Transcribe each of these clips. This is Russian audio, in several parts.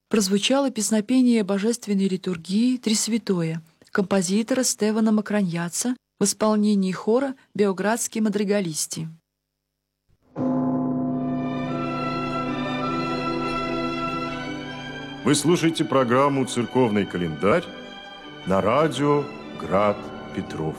прозвучало песнопение божественной литургии «Тресвятое» композитора Стефана Макраньяца в исполнении хора «Белградские мадригалисти». Вы слушаете программу «Церковный календарь» на радио «Град Петров».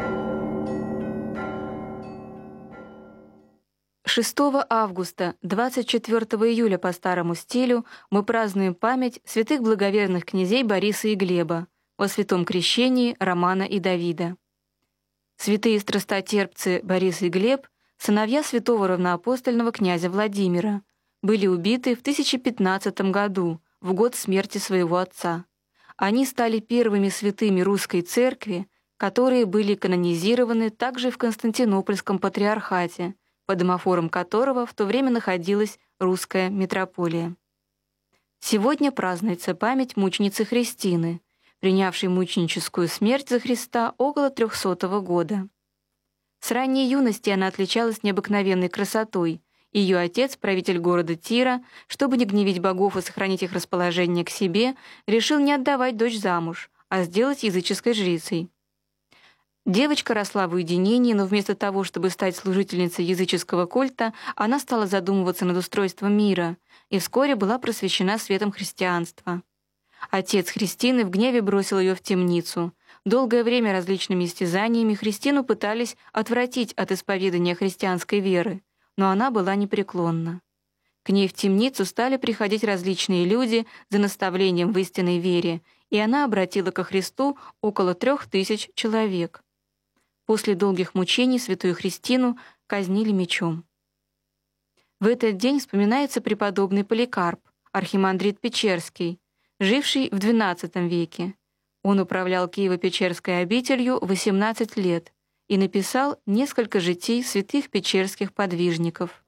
6 августа, 24 июля по старому стилю мы празднуем память святых благоверных князей Бориса и Глеба во святом крещении Романа и Давида. Святые страстотерпцы Борис и Глеб, сыновья святого равноапостольного князя Владимира, были убиты в 1015 году, в год смерти своего отца. Они стали первыми святыми русской церкви, которые были канонизированы также в Константинопольском патриархате, под домофором которого в то время находилась русская митрополия. Сегодня празднуется память мученицы Христины, принявшей мученическую смерть за Христа около 300 года. С ранней юности она отличалась необыкновенной красотой. Ее отец, правитель города Тира, чтобы не гневить богов и сохранить их расположение к себе, решил не отдавать дочь замуж, а сделать языческой жрицей. Девочка росла в уединении, но вместо того, чтобы стать служительницей языческого культа, она стала задумываться над устройством мира и вскоре была просвещена светом христианства. Отец Христины в гневе бросил ее в темницу. Долгое время различными истязаниями Христину пытались отвратить от исповедания христианской веры, но она была непреклонна. К ней в темницу стали приходить различные люди за наставлением в истинной вере, и она обратила ко Христу около 3000 человек. После долгих мучений святую Христину казнили мечом. В этот день вспоминается преподобный Поликарп, архимандрит Печерский, живший в XII веке. Он управлял Киево-Печерской обителью 18 лет и написал несколько житий святых печерских подвижников.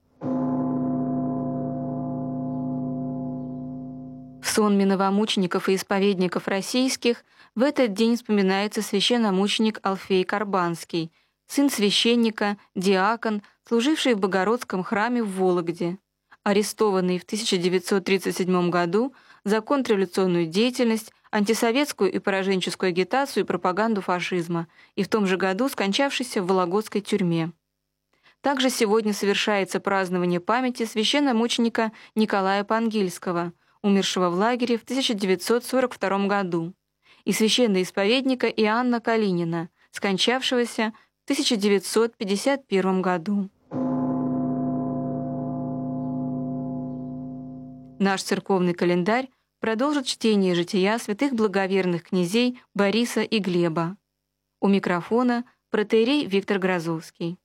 В сонме новомучеников и исповедников российских в этот день вспоминается священномученик Алфей Карбанский, сын священника, диакон, служивший в Богородском храме в Вологде, арестованный в 1937 году за контрреволюционную деятельность, антисоветскую и пораженческую агитацию и пропаганду фашизма, и в том же году скончавшийся в Вологодской тюрьме. Также сегодня совершается празднование памяти священномученика Николая Пангильского, умершего в лагере в 1942 году, и священноисповедника Иоанна Калинина, скончавшегося в 1951 году. Наш церковный календарь продолжит чтение жития святых благоверных князей Бориса и Глеба. У микрофона протоиерей Виктор Грозовский.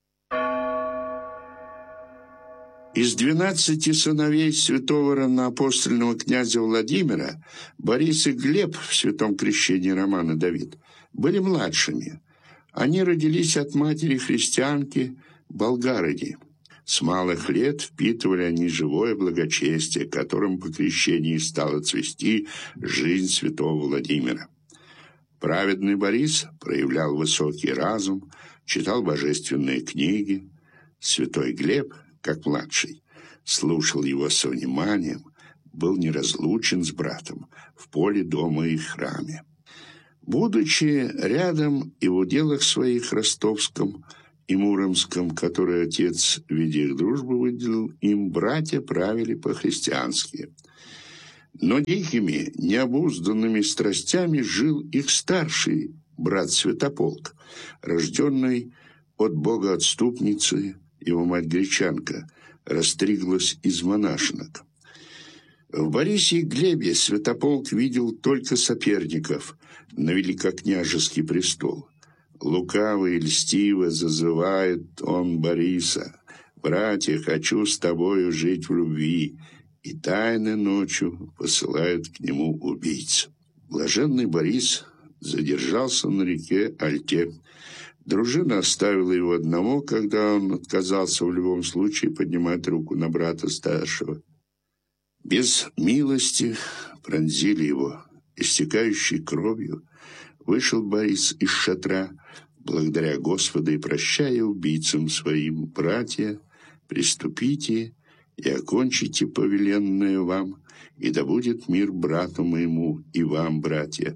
Из 12 сыновей святого равноапостольного князя Владимира Борис и Глеб в святом крещении Романа Давид были младшими. Они родились от матери христианки Болгарыни. С малых лет впитывали они живое благочестие, которым по крещении стала цвести жизнь святого Владимира. Праведный Борис проявлял высокий разум, читал божественные книги. Святой Глеб, как младший, слушал его со вниманием, был неразлучен с братом в поле, дома и храме. Будучи рядом и в уделах своих ростовском и муромском, которые отец, видя их дружбу, выделил им, братья правили по-христиански. Но дикими, необузданными страстями жил их старший брат Святополк, рожденный от богоотступницы. Его мать гречанка растриглась из монашенок. В Борисе и Глебе Святополк видел только соперников на великокняжеский престол. Лукаво и льстиво зазывает он Бориса: «Братья, хочу с тобою жить в любви», и тайно ночью посылает к нему убийц. Блаженный Борис задержался на реке Альте. Дружина оставила его одного, когда он отказался в любом случае поднимать руку на брата старшего. Без милости пронзили его. Истекающей кровью вышел Борис из шатра, благодаря Господа и прощая убийцам своим: «Братья, приступите и окончите повеленное вам, и да будет мир брату моему и вам, братья».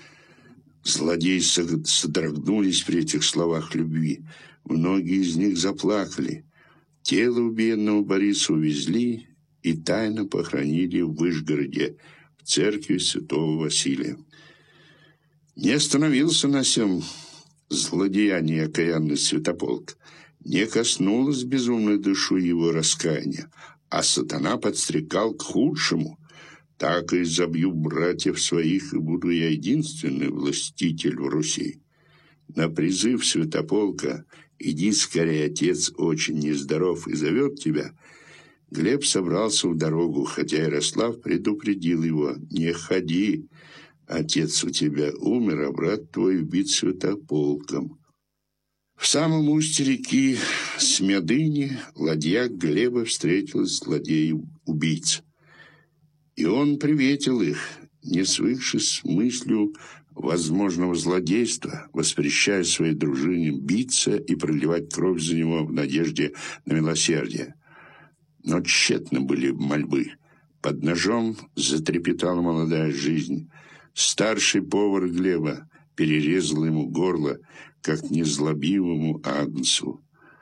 Злодеи содрогнулись при этих словах любви. Многие из них заплакали. Тело убиенного Бориса увезли и тайно похоронили в Вышгороде, в церкви святого Василия. Не остановился на сем злодеянии окаянный Святополк. Не коснулось безумной душу его раскаяния, а сатана подстрекал к худшему. «Так и забью братьев своих, и буду я единственный властитель в Руси». На призыв Святополка «Иди скорее, отец очень нездоров и зовет тебя», Глеб собрался в дорогу, хотя Ярослав предупредил его: «Не ходи, отец у тебя умер, а брат твой убит Святополком». В самом устье реки Смядыни ладья Глеба встретилась с злодеем-убийц. И он приветил их, не свыкшись с мыслью возможного злодейства, воспрещая своей дружине биться и проливать кровь за него в надежде на милосердие. Но тщетны были мольбы. Под ножом затрепетала молодая жизнь. Старший повар Глеба перерезал ему горло, как незлобивому агнцу.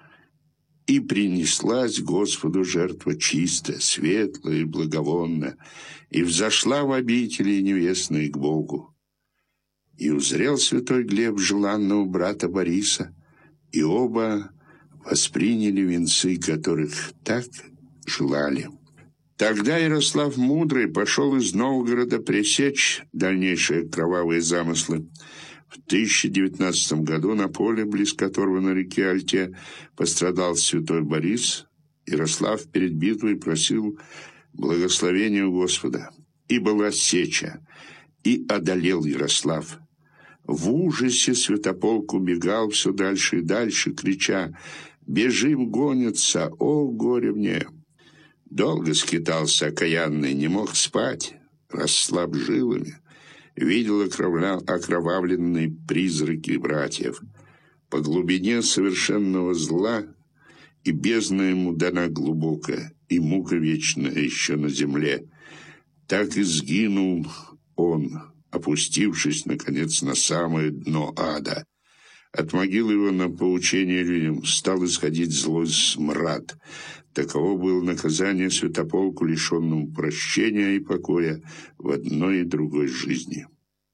И принеслась Господу жертва чистая, светлая и благовонная, и взошла в обители невестной к Богу. И узрел святой Глеб желанного брата Бориса, и оба восприняли венцы, которых так желали. Тогда Ярослав Мудрый пошел из Новгорода пресечь дальнейшие кровавые замыслы. В 1019 году на поле, близ которого на реке Альте пострадал святой Борис, Ярослав перед битвой просил благословения у Господа. И была сеча, и одолел Ярослав. В ужасе Святополк убегал все дальше и дальше, крича: «Бежим, гонятся, о, горе мне!» Долго скитался окаянный, не мог спать, расслаб жилами, видел окровавленные призраки братьев. По глубине совершенного зла и бездна ему дана глубокая, и мука вечная еще на земле. Так и сгинул он, опустившись, наконец, на самое дно ада. От могилы его на поучение людям стал исходить злой смрад. Таково было наказание Святополку, лишенному прощения и покоя в одной и другой жизни.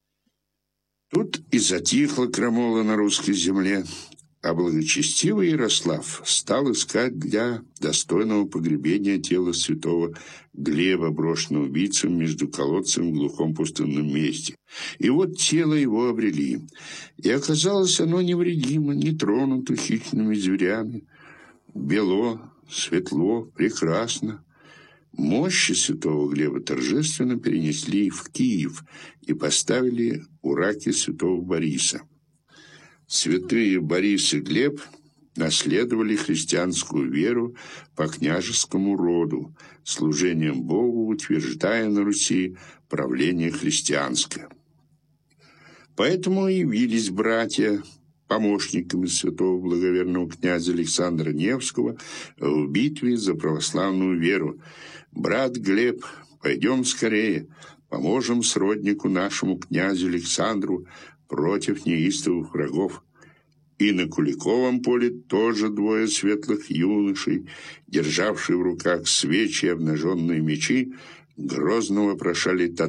Тут и затихла крамола на русской земле, а благочестивый Ярослав стал искать для достойного погребения тело святого Глеба, брошенного убийцем между колодцем в глухом пустынном месте. И вот тело его обрели, и оказалось оно невредимо, не тронуто хищными зверями, бело, светло, прекрасно. Мощи святого Глеба торжественно перенесли в Киев и поставили у раки святого Бориса. Святые Борис и Глеб наследовали христианскую веру по княжескому роду, служением Богу утверждая на Руси правление христианское. Поэтому явились братья помощниками святого благоверного князя Александра Невского в битве за православную веру. «Брат Глеб, пойдем скорее, поможем сроднику нашему князю Александру против неистовых врагов». И на Куликовом поле тоже двое светлых юношей, державшие в руках свечи и обнаженные мечи, грозно вопрошали